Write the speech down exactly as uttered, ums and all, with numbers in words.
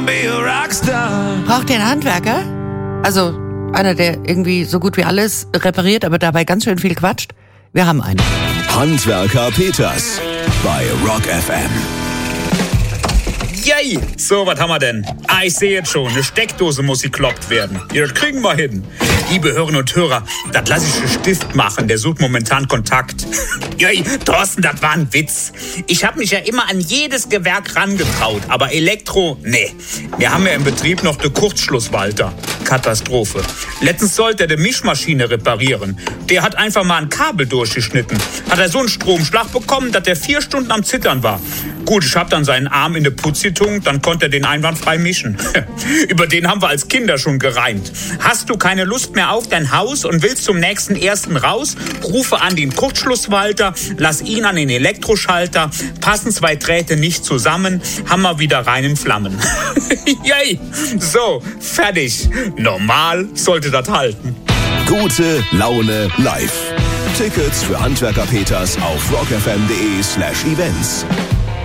wanna be a rockstar. Braucht ihr einen Handwerker? Also einer, der irgendwie so gut wie alles repariert, aber dabei ganz schön viel quatscht? Wir haben einen. Handwerker Peters bei Rock F M. Yay! So, was haben wir denn? Ah, ich sehe jetzt schon, eine Steckdose muss gekloppt werden. Ja, das kriegen wir hin. Liebe Hörerinnen und Hörer, das lasse ich einen Stift machen, der sucht momentan Kontakt. Yay, Thorsten, das war ein Witz. Ich habe mich ja immer an jedes Gewerk rangetraut, aber Elektro, nee. Wir haben ja im Betrieb noch den Kurzschlusswalter. Katastrophe. Letztens sollte er die Mischmaschine reparieren. Der hat einfach mal ein Kabel durchgeschnitten. Hat er so einen Stromschlag bekommen, dass er vier Stunden am Zittern war. Gut, ich hab dann seinen Arm in die Putze getunkt, dann konnte er den einwandfrei mischen. Über den haben wir als Kinder schon gereimt. Hast du keine Lust mehr auf dein Haus und willst zum nächsten ersten raus? Rufe an den Kurzschlusswalter, lass ihn an den Elektroschalter, passen zwei Drähte nicht zusammen, haben wir wieder rein in Flammen. Yay! So, fertig. Normal sollte das halten. Gute Laune live. Tickets für Handwerker Peters auf rockfm.de slash events.